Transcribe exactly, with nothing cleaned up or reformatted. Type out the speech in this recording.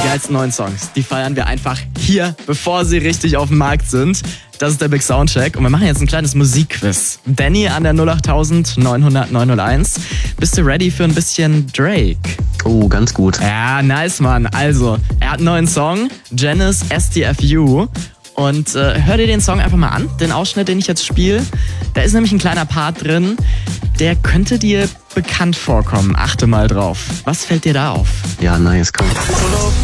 geilsten neuen Songs, die feiern wir einfach hier, bevor sie richtig auf dem Markt sind. Das ist der Big Soundcheck und wir machen jetzt ein kleines Musikquiz. Danny an der null acht neun null null neun null eins. Bist du ready für ein bisschen Drake? Oh, ganz gut. Ja, nice, Mann. Also, er hat einen neuen Song, Janice S D F U. Und äh, hör dir den Song einfach mal an, den Ausschnitt, den ich jetzt spiele. Da ist nämlich ein kleiner Part drin, der könnte dir bekannt vorkommen. Achte mal drauf. Was fällt dir da auf? Ja, nice, komm.